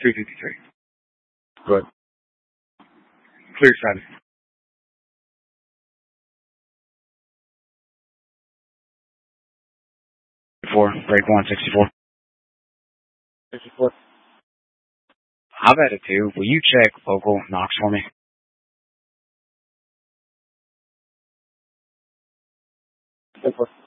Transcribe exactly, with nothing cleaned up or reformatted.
three fifty-three. Good. Clear seven. Four, break one, sixty-four. sixty-four. I've had it too. Will you check local Knox for me? sixty-four.